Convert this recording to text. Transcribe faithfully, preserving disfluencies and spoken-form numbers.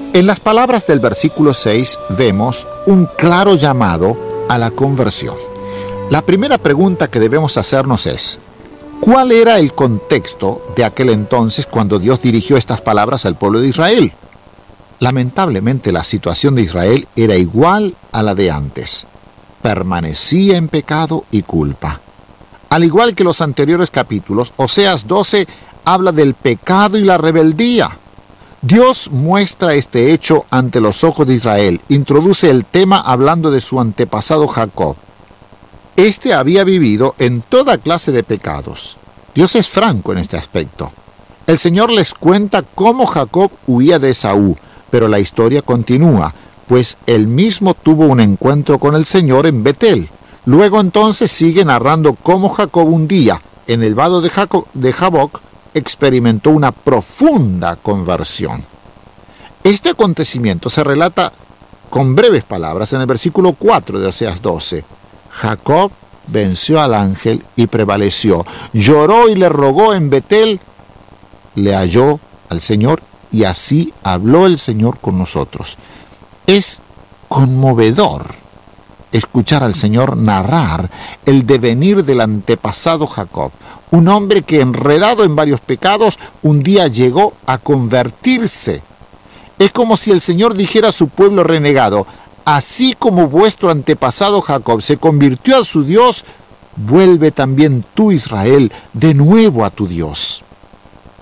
En las palabras del versículo seis vemos un claro llamado a la conversión. La primera pregunta que debemos hacernos es: ¿cuál era el contexto de aquel entonces cuando Dios dirigió estas palabras al pueblo de Israel? Lamentablemente, la situación de Israel era igual a la de antes. Permanecía en pecado y culpa. Al igual que los anteriores capítulos, Oseas doce habla del pecado y la rebeldía. Dios muestra este hecho ante los ojos de Israel. Introduce el tema hablando de su antepasado Jacob. Este había vivido en toda clase de pecados. Dios es franco en este aspecto. El Señor les cuenta cómo Jacob huía de Esaú, pero la historia continúa, pues él mismo tuvo un encuentro con el Señor en Betel. Luego entonces sigue narrando cómo Jacob un día, en el vado de, Jacob, de Jaboc, experimentó una profunda conversión. Este acontecimiento se relata con breves palabras en el versículo cuatro de Oseas doce. Jacob venció al ángel y prevaleció. Lloró y le rogó en Betel. Le halló al Señor y así habló el Señor con nosotros. Es conmovedor escuchar al Señor narrar el devenir del antepasado Jacob, un hombre que, enredado en varios pecados, un día llegó a convertirse. Es como si el Señor dijera a su pueblo renegado: así como vuestro antepasado Jacob se convirtió a su Dios, vuelve también tú, Israel, de nuevo a tu Dios.